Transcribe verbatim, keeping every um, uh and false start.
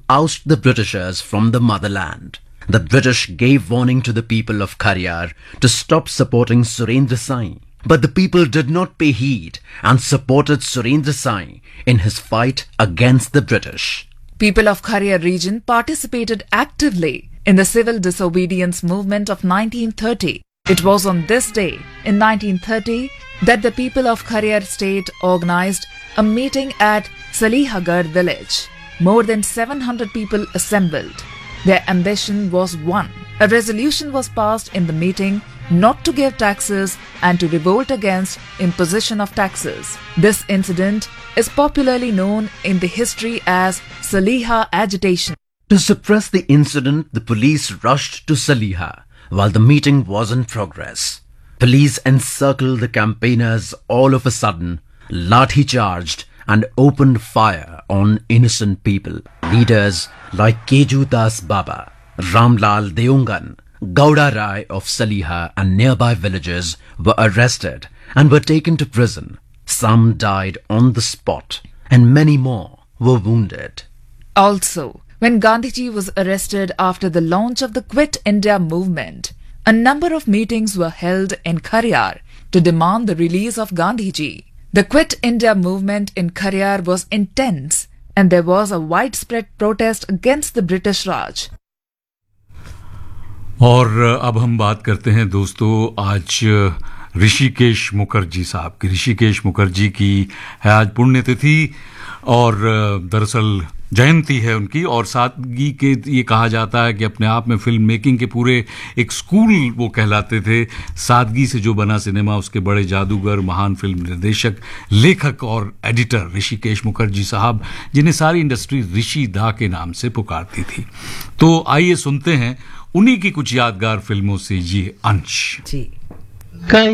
oust the Britishers from the motherland. The British gave warning to the people of Khariyar to stop supporting Surendra Sai. But the people did not pay heed and supported Surendra Sai in his fight against the British. People of Khariyar region participated actively in the civil disobedience movement of nineteen thirty. It was on this day in nineteen thirty that the people of Khariyar state organized a meeting at Salihagarh village. More than seven hundred people assembled. Their ambition was one. A resolution was passed in the meeting not to give taxes and to revolt against imposition of taxes. This incident is popularly known in the history as Saliha agitation. To suppress the incident, the police rushed to Saliha while the meeting was in progress. Police encircled the campaigners all of a sudden, lathi charged and opened fire on innocent people. Leaders like Keju Das Baba, Ramlal Deungan, Gauda Rai of Saliha and nearby villages were arrested and were taken to prison. Some died on the spot and many more were wounded. Also, when Gandhiji was arrested after the launch of the Quit India movement, a number of meetings were held in Khariyar to demand the release of Gandhiji. The Quit India movement in Khariyar was intense and there was a widespread protest against the British Raj. और अब हम बात करते हैं दोस्तों आज ऋषिकेश मुखर्जी साहब की। ऋषिकेश मुखर्जी की है आज पुण्यतिथि और दरअसल जयंती है उनकी। और सादगी के ये कहा जाता है कि अपने आप में फिल्म मेकिंग के पूरे एक स्कूल वो कहलाते थे। सादगी से जो बना सिनेमा उसके बड़े जादूगर, महान फिल्म निर्देशक, लेखक और एडिटर ऋषिकेश मुखर्जी साहब, जिन्हें सारी इंडस्ट्री ऋषि दा के नाम से पुकारती थी। तो आइए सुनते हैं उन्हीं की कुछ यादगार फिल्मों से ये अंश। जी।